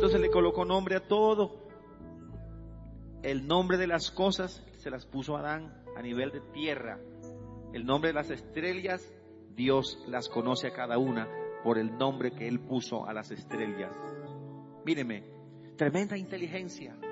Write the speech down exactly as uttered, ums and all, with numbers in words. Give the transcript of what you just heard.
Entonces le colocó nombre a todo. El nombre de las cosas se las puso a Adán a nivel de tierra. El nombre de las estrellas, Dios las conoce a cada una por el nombre que Él puso a las estrellas. Míreme, tremenda inteligencia.